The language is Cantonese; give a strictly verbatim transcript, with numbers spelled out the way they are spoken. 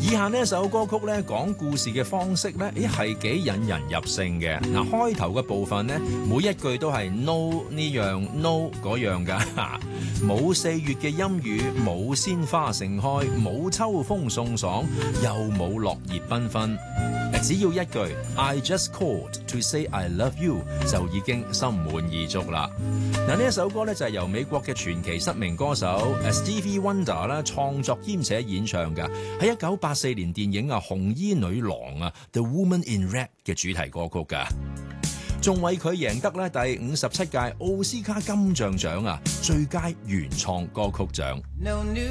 以下呢一首歌曲咧，講故事嘅方式咧，咦係幾引人入勝嘅。嗱，開頭嘅部分咧，每一句都係 no 呢樣 no 嗰樣噶，冇四月嘅陰雨，冇鮮花盛開，冇秋風送爽，又冇落葉繽紛。只要一句 I just called to say I love you 就已經心滿意足啦。嗱，呢一首歌咧就係由美國嘅傳奇失明歌手 Stevie Wonder 啦創作兼且演唱嘅，喺一九八四年電影啊紅衣女郎啊 The Woman in Red 嘅主題歌曲噶，仲為佢贏得咧第五十七屆奧斯卡金像獎啊最佳原創歌曲獎。